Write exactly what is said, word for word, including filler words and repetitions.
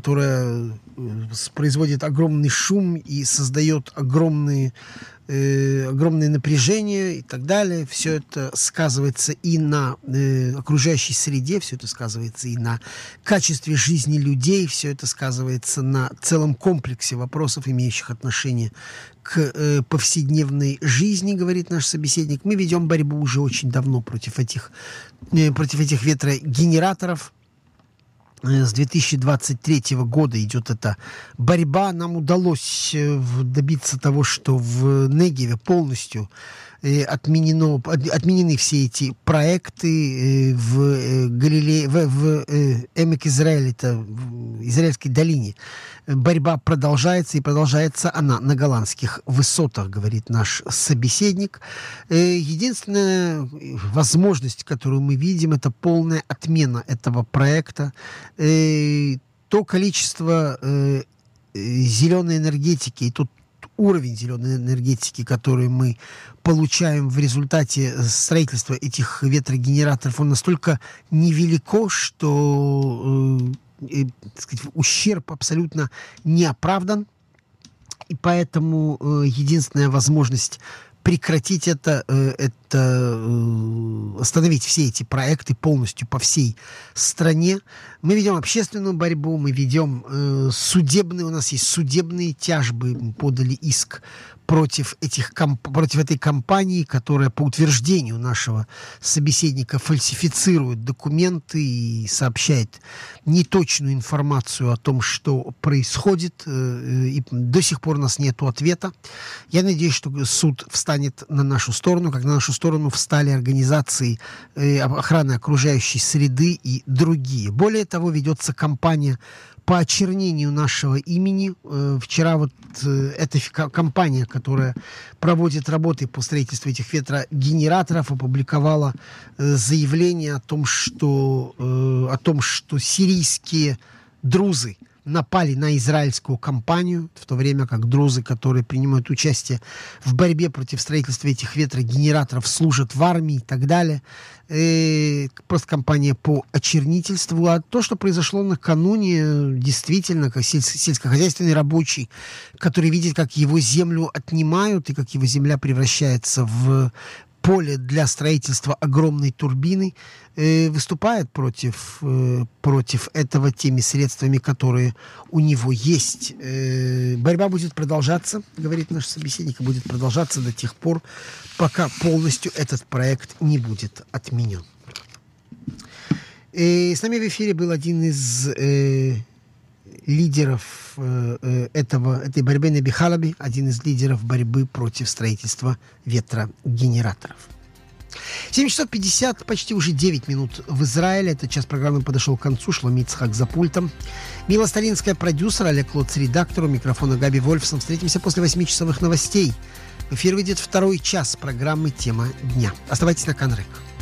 которая производит огромный шум и создает огромные, э, огромное напряжение и так далее. Все это сказывается и на э, окружающей среде, все это сказывается и на качестве жизни людей, все это сказывается на целом комплексе вопросов, имеющих отношение к э, повседневной жизни, говорит наш собеседник. Мы ведем борьбу уже очень давно против этих, э, против этих ветрогенераторов. С две тысячи двадцать третьего года идет эта борьба. Нам удалось добиться того, что в Негеве полностью отменено, отменены все эти проекты в Галилее, в, в Эмек Израиль, это в Израильской долине. Борьба продолжается, и продолжается она на голландских высотах, говорит наш собеседник. Единственная возможность, которую мы видим, это полная отмена этого проекта. То количество зеленой энергетики и тот уровень зеленой энергетики, который мы получаем в результате строительства этих ветрогенераторов, он настолько невелико, что э, э, так сказать, ущерб абсолютно не оправдан. И поэтому э, единственная возможность прекратить это, э, это э, остановить все эти проекты полностью по всей стране. Мы ведем общественную борьбу, мы ведем э, судебные, у нас есть судебные тяжбы, мы подали иск против, этих, против этой компании, которая по утверждению нашего собеседника фальсифицирует документы и сообщает неточную информацию о том, что происходит. И до сих пор у нас нет ответа. Я надеюсь, что суд встанет на нашу сторону, как на нашу сторону встали организации охраны окружающей среды и другие. Более того, ведется кампания по очернению нашего имени. Вчера вот эта компания, которая проводит работы по строительству этих ветрогенераторов, опубликовала заявление о том, что, о том, что сирийские друзы напали на израильскую компанию, в то время как друзы, которые принимают участие в борьбе против строительства этих ветрогенераторов, служат в армии и так далее. И просто кампания по очернительству. А то, что произошло накануне, действительно, как сель- сельскохозяйственный рабочий, который видит, как его землю отнимают и как его земля превращается в поле для строительства огромной турбины, э, выступает против, э, против этого теми средствами, которые у него есть. Э, борьба будет продолжаться, говорит наш собеседник, и будет продолжаться до тех пор, пока полностью этот проект не будет отменен. И с нами в эфире был один из э, лидеров э, этого, этой борьбы, Неби Халаби, один из лидеров борьбы против строительства ветрогенераторов. семь часов пятьдесят, почти уже девять минут в Израиле. Этот час программы подошел к концу. Шломи Ицхак за пультом. Мила Сталинская, продюсер, Олег Лоц, редактор. У микрофона Габи Вольфсон. Встретимся после восьмичасовых новостей. В эфир выйдет второй час программы «Тема дня». Оставайтесь на Канрек.